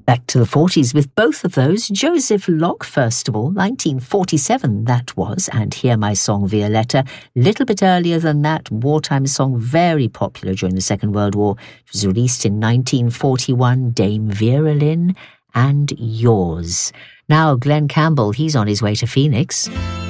Back to the 40s with both of those. Joseph Locke, first of all, 1947 that was, and Hear My Song Violetta. Little bit earlier than that, wartime song, very popular during the Second World War. It was released in 1941, Dame Vera Lynn and Yours. Now Glenn Campbell, he's on his way to Phoenix.